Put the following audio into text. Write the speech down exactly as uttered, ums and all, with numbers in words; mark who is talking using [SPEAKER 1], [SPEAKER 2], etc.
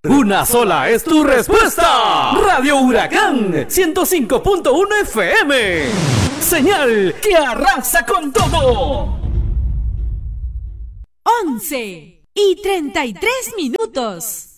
[SPEAKER 1] Una sola es tu respuesta. Radio Huracán ciento cinco punto uno F M. Señal que arrasa con todo.
[SPEAKER 2] once y treinta y tres minutos.